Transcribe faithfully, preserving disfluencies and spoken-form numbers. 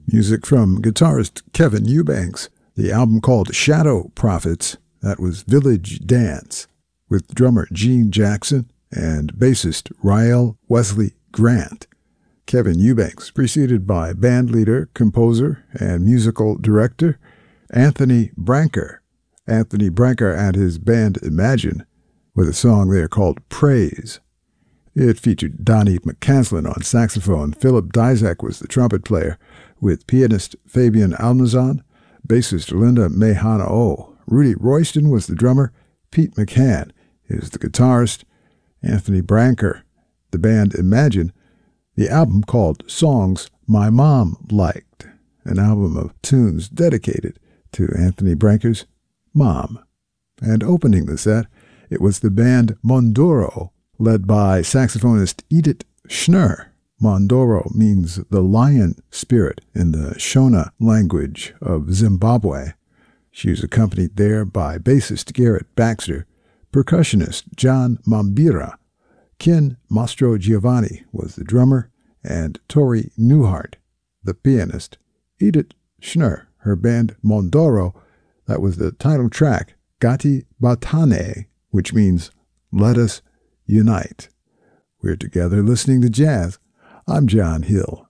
Music from guitarist Kevin Eubanks. The album called Shadow Prophets, that was Village Dance, with drummer Gene Jackson and bassist Rael Wesley Grant. Kevin Eubanks, preceded by bandleader, composer, and musical director Anthony Branker. Anthony Branker and his band Imagine, with a song there called Praise. It featured Donnie McCaslin on saxophone. Philip Dizak was the trumpet player, with pianist Fabian Almazan, bassist Linda Mehana-O. Rudy Royston was the drummer. Pete McCann is the guitarist. Anthony Branker, the band Imagine. The album called Songs My Mom Liked, an album of tunes dedicated to Anthony Branker's mom. And opening the set, it was the band Mondoro, led by saxophonist Edith Schnur. Mondoro means the lion spirit in the Shona language of Zimbabwe. She was accompanied there by bassist Garrett Baxter, percussionist John Mambira. Ken Mastro Giovanni was the drummer, and Tori Newhart, the pianist. Edith Schnur, her band Mondoro, that was the title track, Gati Batane, which means Let Us Unite. We're together listening to jazz. I'm John Hill.